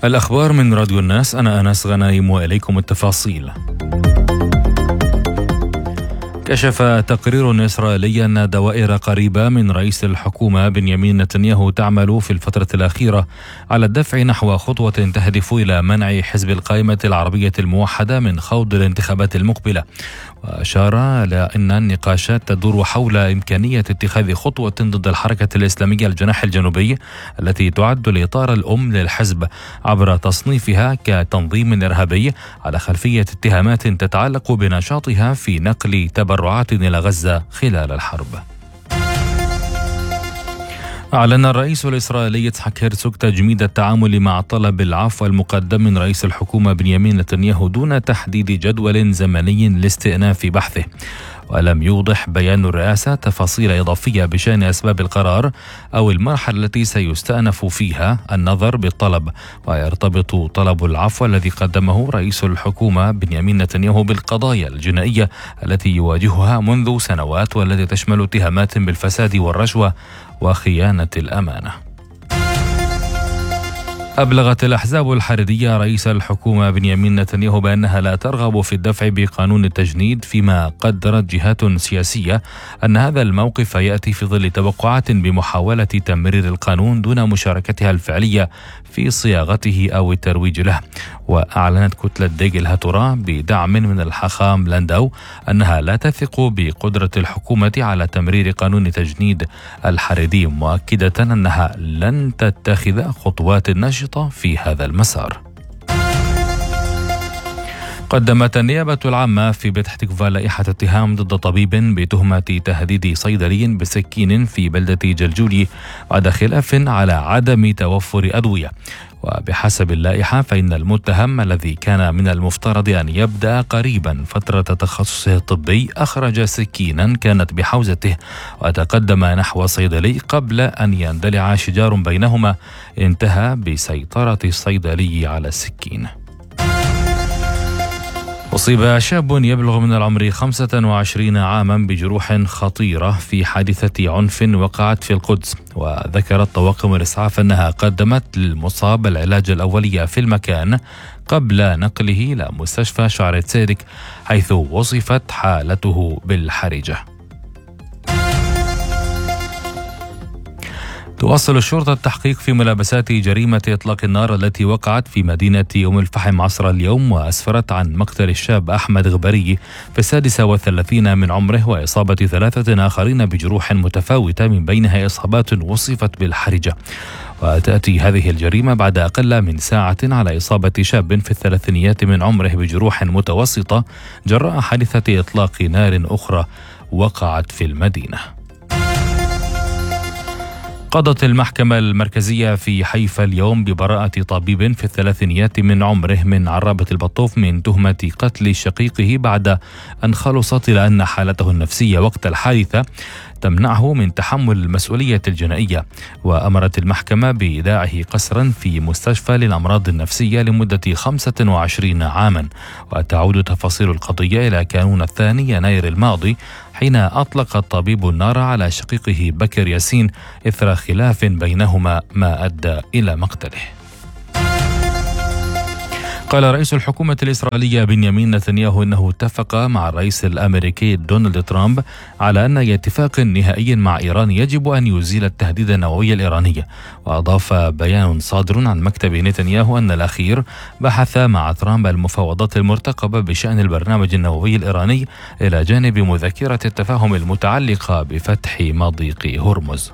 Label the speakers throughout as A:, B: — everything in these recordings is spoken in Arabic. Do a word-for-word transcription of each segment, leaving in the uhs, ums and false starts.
A: الأخبار من راديو الناس، أنا أنس غنايم وإليكم التفاصيل. كشف تقرير إسرائيلي أن دوائر قريبة من رئيس الحكومة بنيامين نتنياهو تعمل في الفترة الأخيرة على الدفع نحو خطوة تهدف إلى منع حزب القائمة العربية الموحدة من خوض الانتخابات المقبلة. وأشار إلى أن النقاشات تدور حول إمكانية اتخاذ خطوة ضد الحركة الإسلامية الجناح الجنوبي التي تعد الإطار الأم للحزب عبر تصنيفها كتنظيم إرهابي على خلفية اتهامات تتعلق بنشاطها في نقل تبرعات إلى غزة خلال الحرب. أعلن الرئيس الإسرائيلي إسحاق هيرتزوغ تجميد التعامل مع طلب العفو المقدم من رئيس الحكومة بنيامين نتنياهو دون تحديد جدول زمني لاستئناف بحثه. ولم يوضح بيان الرئاسة تفاصيل إضافية بشأن أسباب القرار أو المرحلة التي سيستأنف فيها النظر بالطلب. ويرتبط طلب العفو الذي قدمه رئيس الحكومة بنيامين نتنياهو بالقضايا الجنائية التي يواجهها منذ سنوات والتي تشمل اتهامات بالفساد والرشوة وخيانة الأمانة. أبلغت الأحزاب الحريرية رئيس الحكومة بنيامين نتنياهو بأنها لا ترغب في الدفع بقانون التجنيد، فيما قدرت جهات سياسية أن هذا الموقف يأتي في ظل توقعات بمحاولة تمرير القانون دون مشاركتها الفعلية في صياغته أو الترويج له. وأعلنت كتلة ديغل هاتورا بدعم من الحاخام لانداو أنها لا تثق بقدرة الحكومة على تمرير قانون تجنيد الحريري، مؤكدة أنها لن تتخذ خطوات نشطة في هذا المسار. قدمت النيابة العامة في بيت تكفى لائحة اتهام ضد طبيب بتهمة تهديد صيدلي بسكين في بلدة جلجولي بعد خلاف على عدم توفر أدوية. وبحسب اللائحة فإن المتهم الذي كان من المفترض أن يبدأ قريبا فترة تخصصه الطبي أخرج سكينا كانت بحوزته وتقدم نحو صيدلي قبل أن يندلع شجار بينهما انتهى بسيطرة الصيدلي على السكين. أصيب شاب يبلغ من العمر خمسة وعشرين عاما بجروح خطيرة في حادثة عنف وقعت في القدس. وذكرت طواقم الإسعاف أنها قدمت للمصاب العلاج الأولي في المكان قبل نقله إلى مستشفى شعر تسيرك حيث وصفت حالته بالحرجة. تواصل الشرطة التحقيق في ملابسات جريمة إطلاق النار التي وقعت في مدينة أم الفحم عصر اليوم وأسفرت عن مقتل الشاب أحمد غبري في السادسة والثلاثين من عمره وإصابة ثلاثة آخرين بجروح متفاوتة من بينها إصابات وصفت بالحرجة. وتأتي هذه الجريمة بعد أقل من ساعة على إصابة شاب في الثلاثينيات من عمره بجروح متوسطة جراء حادثة إطلاق نار أخرى وقعت في المدينة. قضت المحكمة المركزية في حيفا اليوم ببراءة طبيب في الثلاثينيات من عمره من عرابة البطوف من تهمة قتل شقيقه بعد أن خلصت إلى أن حالته النفسية وقت الحادثة تمنعه من تحمل المسؤولية الجنائية. وأمرت المحكمة بإيداعه قسرا في مستشفى للأمراض النفسية لمدة خمسة وعشرين عاما. وتعود تفاصيل القضية إلى كانون الثاني يناير الماضي حين أطلق الطبيب النار على شقيقه بكر ياسين إثر خلاف بينهما ما أدى إلى مقتله. قال رئيس الحكومة الإسرائيلية بنيامين نتنياهو إنه اتفق مع الرئيس الأمريكي دونالد ترامب على أن اتفاق نهائي مع إيران يجب أن يزيل التهديد النووي الإيراني. وأضاف بيان صادر عن مكتب نتنياهو أن الأخير بحث مع ترامب المفاوضات المرتقبة بشأن البرنامج النووي الإيراني إلى جانب مذكرة التفاهم المتعلقة بفتح مضيق هرمز.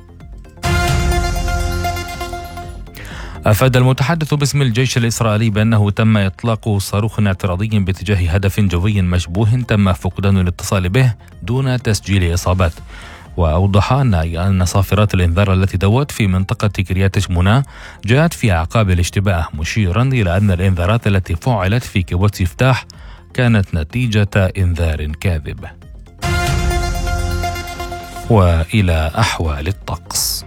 A: أفاد المتحدث باسم الجيش الإسرائيلي بأنه تم إطلاق صاروخ اعتراضي باتجاه هدف جوي مشبوه تم فقدان الاتصال به دون تسجيل إصابات. وأوضح أن صافرات الإنذار التي دوت في منطقة كريات شمونة جاءت في أعقاب الاشتباه، مشيرا إلى أن الإنذارات التي فعلت في كيبوتس يفتاح كانت نتيجة إنذار كاذب. وإلى أحوال الطقس.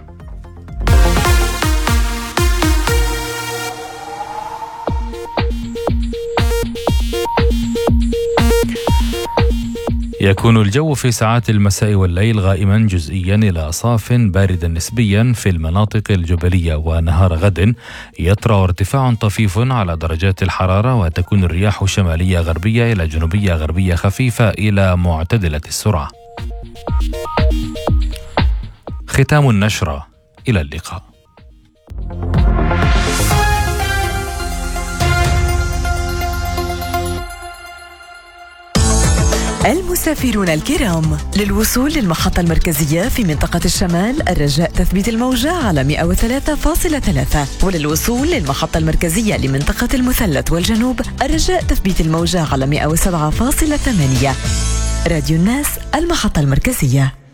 A: يكون الجو في ساعات المساء والليل غائما جزئيا إلى صاف باردا نسبيا في المناطق الجبلية، ونهار غد يطرأ ارتفاع طفيف على درجات الحرارة، وتكون الرياح شمالية غربية إلى جنوبية غربية خفيفة إلى معتدلة السرعة. ختام النشرة، إلى اللقاء.
B: المسافرون الكرام، للوصول للمحطة المركزية في منطقة الشمال الرجاء تثبيت الموجة على مئة وثلاثة فاصلة ثلاثة، وللوصول للمحطة المركزية لمنطقة المثلث والجنوب الرجاء تثبيت الموجة على مئة وسبعة فاصلة ثمانية. راديو الناس، المحطة المركزية.